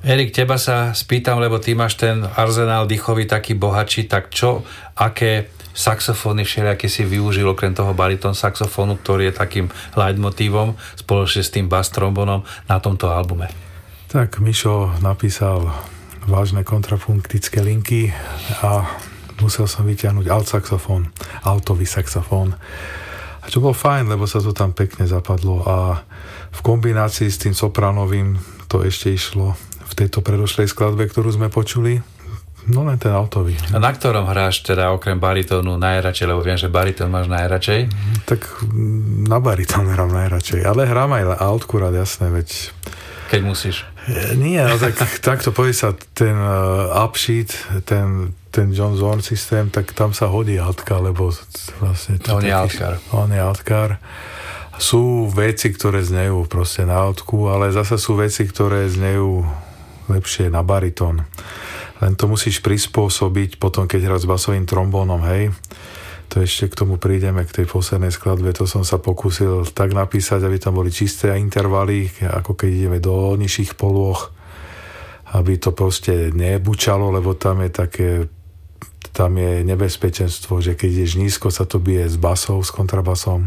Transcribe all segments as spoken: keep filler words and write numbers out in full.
Erik, teba sa spýtam, lebo ty máš ten arzenál dýchový taký bohatší, tak čo, aké saxofóny všelijaké si využil okrem toho baritón saxofónu, ktorý je takým leitmotívom spoločne s tým bass trombonom na tomto albume? Tak Mišo napísal vážne kontrapunktické linky a musel som vyťahnuť alt saxofón, altový saxofón. A čo bol fajn, lebo sa to tam pekne zapadlo a v kombinácii s tým sopranovým to ešte išlo v tejto predošlej skladbe, ktorú sme počuli. No len ten altový. A na ktorom hráš teda okrem baritónu najradšej, lebo viem, že baritón máš najradšej? Tak na baritón hrám najradšej, ale hrám aj altku rád, jasné, veď... Keď musíš. Nie, no tak takto povie sa ten uh, upsheet, ten, ten John Zorn systém, tak tam sa hodí altka, lebo vlastne... On je altkár. On je altkár. Sú veci, ktoré znejú proste na altku, ale zasa sú veci, ktoré znejú lepšie na baritón. Len to musíš prispôsobiť potom, keď hrať s basovým trombónom, hej. To ešte k tomu prídeme, k tej poslednej skladbe. To som sa pokúsil tak napísať, aby tam boli čisté intervaly, ako keď ideme do nižších polôch, aby to proste nebučalo, lebo tam je také, tam je nebezpečenstvo, že keď ideš nízko, sa to bije s basou, s kontrabasom.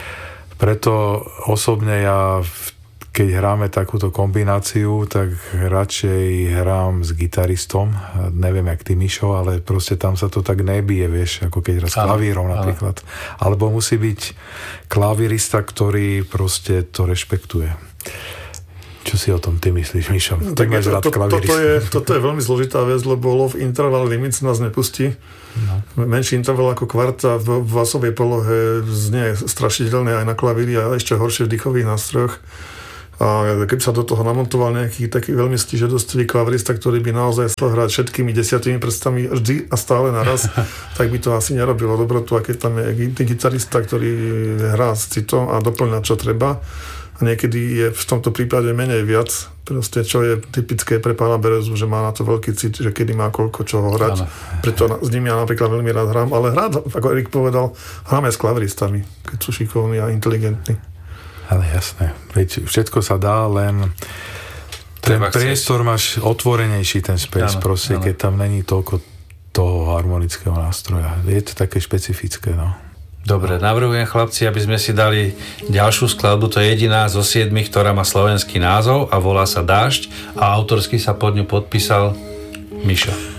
Preto osobne ja keď hráme takúto kombináciu, tak radšej hrám s gitaristom. Neviem, jak ty, Mišo, ale proste tam sa to tak nebije, vieš, ako keď hrá s klavírom napríklad. Alebo musí byť klavírista, ktorý proste to rešpektuje. Čo si o tom ty myslíš, Mišo? No, tak to, to, toto, je, toto je veľmi zložitá vec, lebo low interval limit nás nepustí. No. Menší interval ako kvarta v basovej polohe znie strašidelne aj na klavíri a ešte horšie v dýchových nástrojoch. A keby sa do toho namontoval nejaký taký veľmi stížadostivý klavirista, ktorý by naozaj chcel hrať všetkými desiatimi prstami vždy a stále naraz, tak by to asi nerobilo dobrotu. A keď tam je gitarista, ktorý hrá s citom a doplňa čo treba, a niekedy je v tomto prípade menej viac, proste čo je typické pre pána Berezu, že má na to veľký cit, že kedy má koľko čoho hrať. Ano. Preto s nimi ja napríklad veľmi rád hrám, ale rád, ako Erik povedal, hráme s klaviristami, keď sú šikovní a inteligentní. Ale jasné, veď všetko sa dá, len ten Treba priestor chcieť. Máš otvorenejší, ten space, ano, proste, ano. Keď tam není toľko toho harmonického nástroja. Je to také špecifické, no. Dobre, navrhujem, chlapci, aby sme si dali ďalšiu skladbu, to je jediná zo siedmich, ktorá má slovenský názov a volá sa Dážď a autorsky sa pod ňu podpísal Mišo.